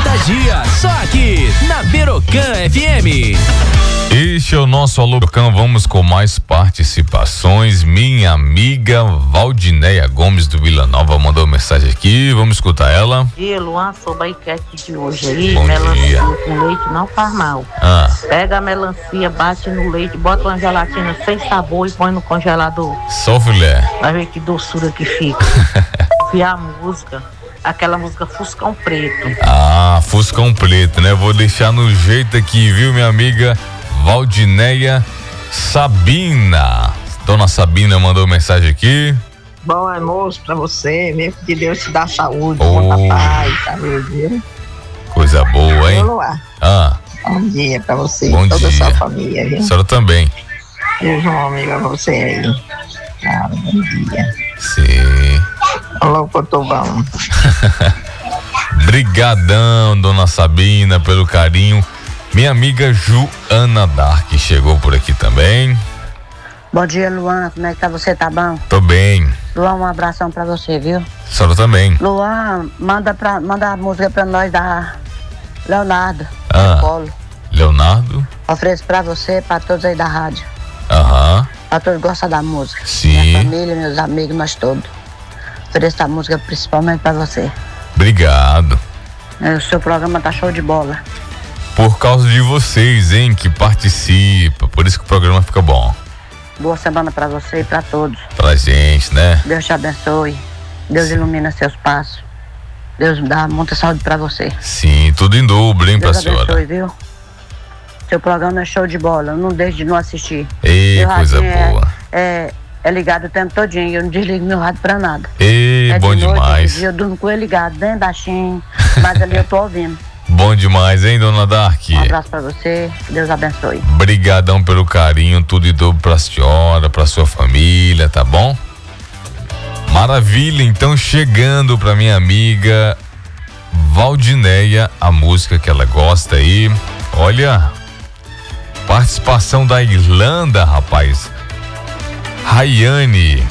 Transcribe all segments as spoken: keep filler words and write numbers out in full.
Contagia, só aqui na Berocan F M. Este é o nosso Alô Berocan, vamos com mais participações. Minha amiga Valdineia Gomes do Vila Nova mandou mensagem aqui, vamos escutar ela. Bom dia, Luan, sobre a enquete de hoje aí. Bom melancia dia. com leite não faz mal. Ah. Pega a melancia, bate no leite, bota uma gelatina sem sabor e põe no congelador. Só filé. Vai ver que doçura que fica. E a música, aquela música Fuscão Preto. Ah, Fuscão Preto, né? Vou deixar no jeito aqui, viu, minha amiga Valdineia Sabina. Dona Sabina mandou mensagem aqui. Bom almoço pra você, mesmo que Deus te dá saúde, Oh. muita paz, saúde, viu? Coisa boa, hein? Vamos lá. Ah, Bom dia pra você Bom e toda a dia. sua família, a viu? senhora também. Deus um amigo a você aí. Ah, bom dia. Sim. Alô, Cotobão. Brigadão, Dona Sabina, pelo carinho. Minha amiga Joana Dark chegou por aqui também. Bom dia, Luan. Como é que tá você? Tá bom? Tô bem. Luan, um abração pra você, viu? A senhora também. Luan, manda, pra, manda a música pra nós da Leonardo. Ah. Polo. Leonardo. Ofereço pra você, pra todos aí da rádio. Aham. Pra todos que gostam da música. Sim. Minha família, meus amigos, nós todos. Ofereço a música principalmente pra você. Obrigado. O seu programa tá show de bola. Por causa de vocês, hein, que participam. Por isso que o programa fica bom. Boa semana pra você e pra todos. Pra gente, né? Deus te abençoe. Deus ilumina seus passos. Deus dá muita saúde pra você. Sim, tudo em dobro, hein, pra Deus senhora. abençoe, viu? Seu programa é show de bola. Não deixe de não assistir. Ei, Meu coisa radinho é- boa. É, é ligado o tempo todinho. Eu não desligo meu rádio pra nada. Ei, é bom de noite, demais. de dia, eu durmo com ele ligado, bem baixinho. Mas ali eu tô ouvindo. Bom demais, hein, Dona Dark? Um abraço pra você. Que Deus abençoe. Brigadão pelo carinho, tudo em dobro pra senhora, pra sua família, tá bom? Maravilha, então chegando pra minha amiga Valdineia, a música que ela gosta aí. Olha, participação da Irlanda, rapaz. Rayane.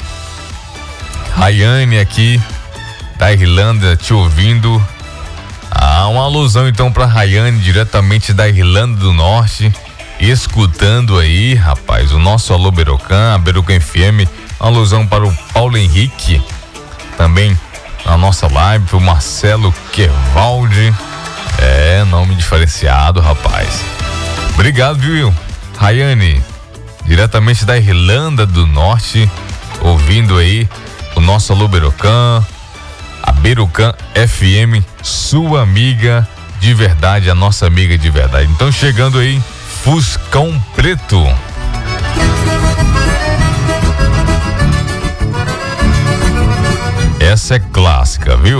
Rayane aqui da Irlanda te ouvindo. Ah, uma alusão então pra Rayane, diretamente da Irlanda do Norte, escutando aí, rapaz, o nosso Alô Berocan, a Berocan F M, uma alusão para o Paulo Henrique, também na nossa live, pro Marcelo Quevaldi, é, nome diferenciado, rapaz. Obrigado, viu, Rayane, diretamente da Irlanda do Norte, ouvindo aí o nosso Alô Berocan, a Berocan F M, sua amiga de verdade, a nossa amiga de verdade. Então chegando aí, Fuscão Preto. Essa é clássica, viu?